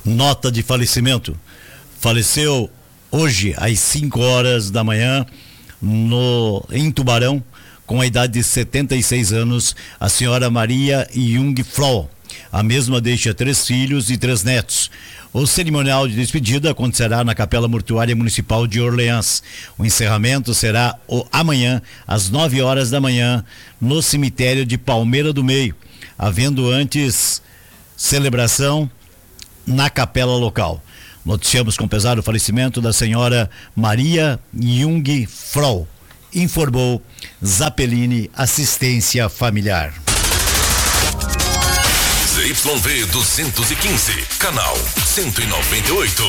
Nota de falecimento. Faleceu hoje às 5 horas da manhã em Tubarão, com a idade de 76 anos, a senhora Maria Jung Frohl. A mesma deixa 3 filhos e 3 netos. O cerimonial de despedida acontecerá na Capela Mortuária Municipal de Orleans. O encerramento será amanhã, às 9 horas da manhã, no cemitério de Palmeira do Meio, havendo antes celebração na capela local. Noticiamos com pesar o falecimento da senhora Maria Jung Frohl, informou Zappellini Assistência Familiar. ZYV 215, canal 198,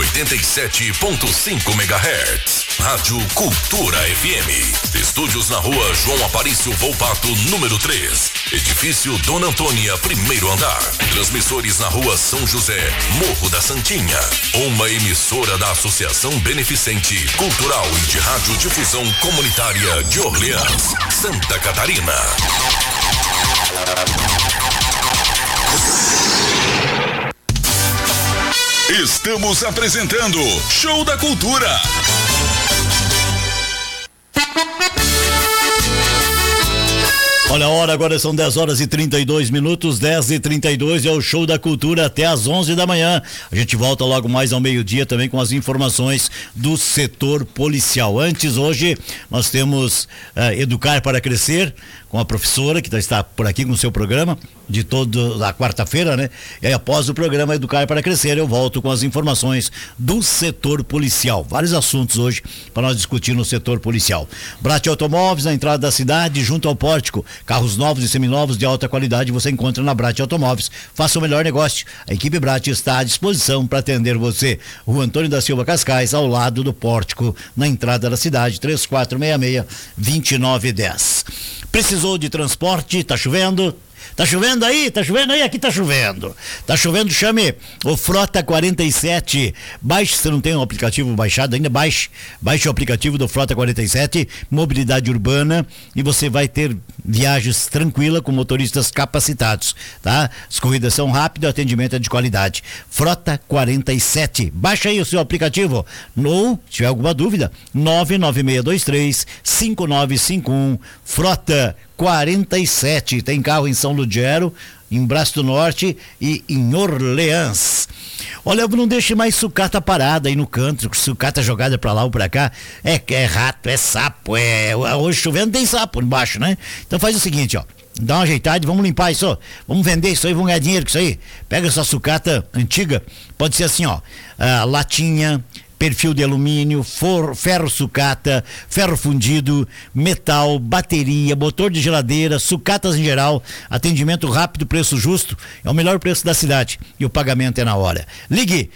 87.5 MHz. Rádio Cultura FM. Estúdios na rua João Aparício Volpato, número 3. Edifício Dona Antônia, primeiro andar. Transmissores na rua São José, Morro da Santinha. Uma emissora da Associação Beneficente, Cultural e de Radiodifusão Comunitária de Orleans, Santa Catarina. Estamos apresentando Show da Cultura. Olha a hora, agora são 10 horas e 32 minutos, 10h32, é o Show da Cultura até às 11 da manhã. A gente volta logo mais ao meio-dia também com as informações do setor policial. Antes, hoje, nós temos Educar para Crescer, com a professora que está por aqui com o seu programa de toda a quarta-feira, né? E aí, após o programa Educar para Crescer, eu volto com as informações do setor policial. Vários assuntos hoje para nós discutir no setor policial. Brat Automóveis, na entrada da cidade, junto ao pórtico. Carros novos e seminovos de alta qualidade você encontra na Brat Automóveis. Faça o melhor negócio. A equipe Brat está à disposição para atender você. Rua Antônio da Silva Cascais, ao lado do pórtico, na entrada da cidade, 3466-2910. Precisou de transporte? Tá chovendo? Tá chovendo aí? Tá chovendo aí? Aqui tá chovendo. Tá chovendo, chame o Frota 47. Baixe, se não tem um aplicativo baixado ainda, baixe o aplicativo do Frota 47, mobilidade urbana, e você vai ter viagens tranquilas com motoristas capacitados, tá? As corridas são rápidas, o atendimento é de qualidade. Frota 47. Baixa aí o seu aplicativo. Ou, se tiver alguma dúvida, 99623-5951. Frota 47. Tem carro em São Ludgero, em Braço do Norte e em Orleans. Olha, não deixe mais sucata parada aí no canto, sucata jogada pra lá ou pra cá. É rato, é sapo, hoje chovendo tem sapo embaixo, né? Então faz o seguinte, ó. Dá uma ajeitada e vamos limpar isso, ó. Vamos vender isso aí, vamos ganhar dinheiro com isso aí. Pega essa sucata antiga, pode ser assim, ó. Latinha, perfil de alumínio, ferro sucata, ferro fundido, metal, bateria, motor de geladeira, sucatas em geral, atendimento rápido, preço justo, é o melhor preço da cidade e o pagamento é na hora. Ligue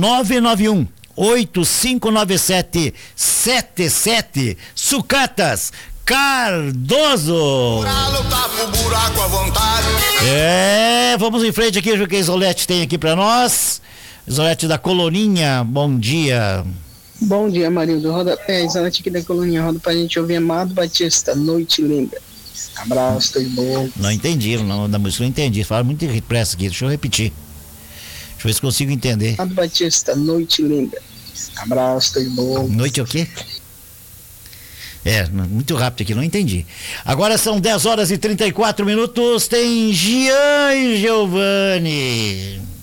991-859777, Sucatas Cardoso. Vamos em frente aqui, o que a Isolete tem aqui pra nós. Isolete da Coloninha, bom dia. Bom dia, Marildo. Isolete aqui da Coloninha, roda pra gente ouvir Amado Batista, Noite Linda. Abraço, tudo bom. Não entendi, da música não entendi, fala muito depressa aqui, deixa eu repetir. Deixa eu ver se consigo entender. Amado Batista, Noite Linda. Abraço, tudo bom. Noite o quê? Muito rápido aqui, não entendi. Agora são 10 horas e 34 minutos, tem Jean e Giovanni.